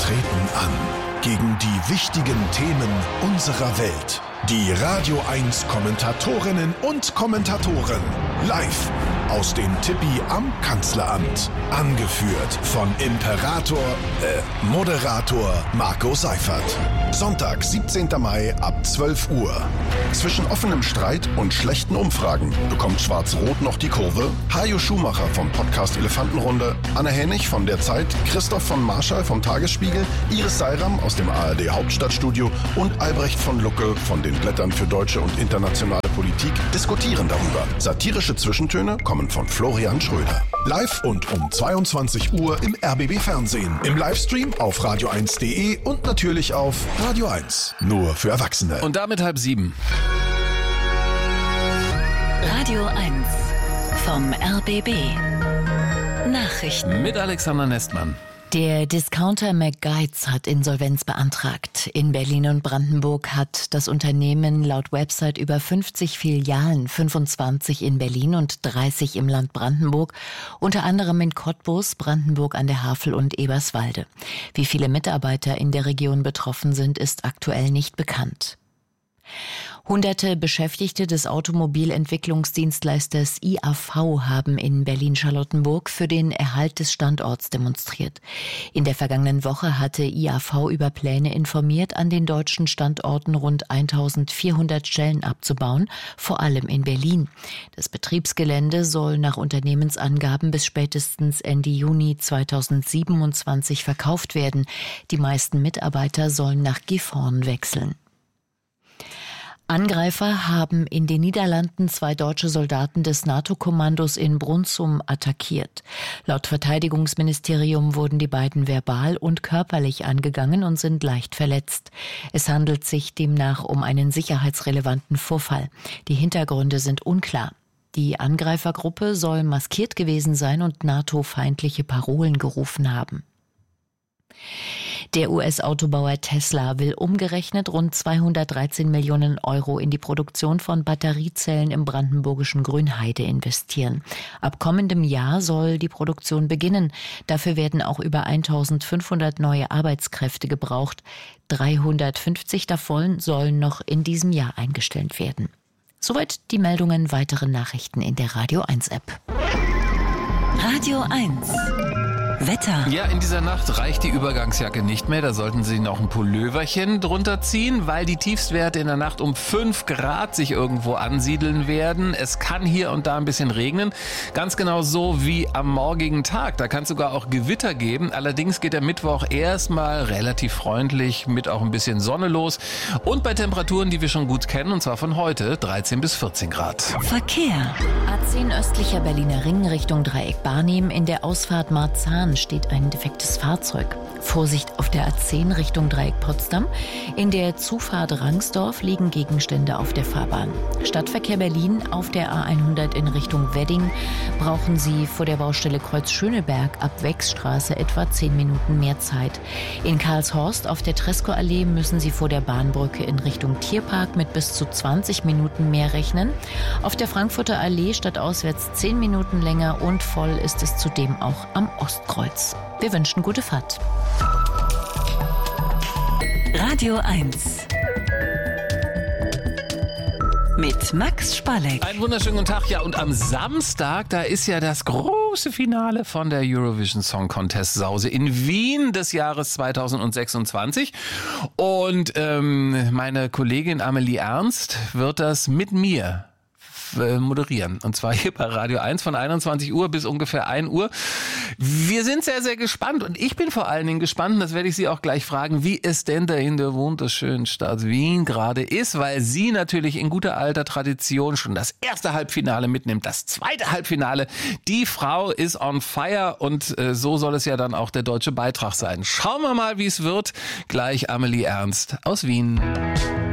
treten an gegen die wichtigen Themen unserer Welt. Die Radio 1 Kommentatorinnen und Kommentatoren live aus dem Tippi am Kanzleramt. Angeführt von Moderator Marco Seifert. Sonntag, 17. Mai ab 12 Uhr. Zwischen offenem Streit und schlechten Umfragen bekommt Schwarz-Rot noch die Kurve. Hajo Schumacher vom Podcast Elefantenrunde, Anne Hennig von der Zeit, Christoph von Marschall vom Tagesspiegel, Iris Seiram aus dem ARD Hauptstadtstudio und Albrecht von Lucke von den Blättern für deutsche und internationale Politik diskutieren darüber. Satirische Zwischentöne kommen von Florian Schröder. Live und um 22 Uhr im RBB Fernsehen, im Livestream auf radio1.de und natürlich auf Radio 1. Nur für Erwachsene. Und damit 6:30. Radio 1 vom RBB. Nachrichten. Mit Alexander Nestmann. Der Discounter McGuides hat Insolvenz beantragt. In Berlin und Brandenburg hat das Unternehmen laut Website über 50 Filialen, 25 in Berlin und 30 im Land Brandenburg, unter anderem in Cottbus, Brandenburg an der Havel und Eberswalde. Wie viele Mitarbeiter in der Region betroffen sind, ist aktuell nicht bekannt. Hunderte Beschäftigte des Automobilentwicklungsdienstleisters IAV haben in Berlin-Charlottenburg für den Erhalt des Standorts demonstriert. In der vergangenen Woche hatte IAV über Pläne informiert, an den deutschen Standorten rund 1400 Stellen abzubauen, vor allem in Berlin. Das Betriebsgelände soll nach Unternehmensangaben bis spätestens Ende Juni 2027 verkauft werden. Die meisten Mitarbeiter sollen nach Gifhorn wechseln. Angreifer haben in den Niederlanden 2 deutsche Soldaten des NATO-Kommandos in Brunssum attackiert. Laut Verteidigungsministerium wurden die beiden verbal und körperlich angegangen und sind leicht verletzt. Es handelt sich demnach um einen sicherheitsrelevanten Vorfall. Die Hintergründe sind unklar. Die Angreifergruppe soll maskiert gewesen sein und NATO-feindliche Parolen gerufen haben. Der US-Autobauer Tesla will umgerechnet rund 213 Millionen Euro in die Produktion von Batteriezellen im brandenburgischen Grünheide investieren. Ab kommendem Jahr soll die Produktion beginnen. Dafür werden auch über 1500 neue Arbeitskräfte gebraucht. 350 davon sollen noch in diesem Jahr eingestellt werden. Soweit die Meldungen. Weitere Nachrichten in der Radio 1 App. Radio 1 Wetter. Ja, in dieser Nacht reicht die Übergangsjacke nicht mehr. Da sollten Sie noch ein Pulloverchen drunter ziehen, weil die Tiefstwerte in der Nacht um 5 Grad sich irgendwo ansiedeln werden. Es kann hier und da ein bisschen regnen. Ganz genau so wie am morgigen Tag. Da kann es sogar auch Gewitter geben. Allerdings geht der Mittwoch erstmal relativ freundlich mit auch ein bisschen Sonne los. Und bei Temperaturen, die wir schon gut kennen, und zwar von heute, 13 bis 14 Grad. Verkehr. A10 östlicher Berliner Ring Richtung Dreieck Barnim. In der Ausfahrt Marzahn steht ein defektes Fahrzeug. Vorsicht auf der A10 Richtung Dreieck Potsdam. In der Zufahrt Rangsdorf liegen Gegenstände auf der Fahrbahn. Stadtverkehr Berlin auf der A100 in Richtung Wedding brauchen Sie vor der Baustelle Kreuz Schöneberg ab Wechsstraße etwa 10 Minuten mehr Zeit. In Karlshorst auf der Tresco-Allee müssen Sie vor der Bahnbrücke in Richtung Tierpark mit bis zu 20 Minuten mehr rechnen. Auf der Frankfurter Allee stadtauswärts 10 Minuten länger und voll ist es zudem auch am Ostkreuz. Wir wünschen gute Fahrt. Radio 1 mit Max Spalleck. Einen wunderschönen guten Tag. Ja, und am Samstag, da ist ja das große Finale von der Eurovision Song Contest Sause in Wien des Jahres 2026. Und meine Kollegin Amelie Ernst wird das mit mir moderieren. Und zwar hier bei Radio 1 von 21 Uhr bis ungefähr 1 Uhr. Wir sind sehr, sehr gespannt. Und ich bin vor allen Dingen gespannt, und das werde ich Sie auch gleich fragen, wie es denn da in der wunderschönen Stadt Wien gerade ist, weil sie natürlich in guter alter Tradition schon das erste Halbfinale mitnimmt, das zweite Halbfinale. Die Frau ist on fire und so soll es ja dann auch der deutsche Beitrag sein. Schauen wir mal, wie es wird. Gleich Amelie Ernst aus Wien.